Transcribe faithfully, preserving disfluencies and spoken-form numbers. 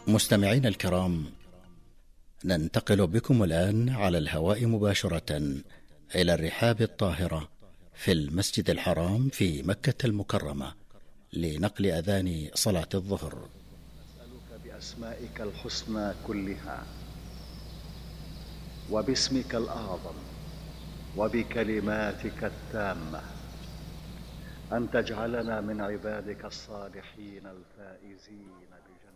مستمعين الكرام، ننتقل بكم الآن على الهواء مباشرة إلى الرحاب الطاهرة في المسجد الحرام في مكة المكرمة لنقل أذان صلاة الظهر. نسألك بأسمائك الحسنى كلها وباسمك الأعظم وبكلماتك التامة أن تجعلنا من عبادك الصالحين الفائزين بجنة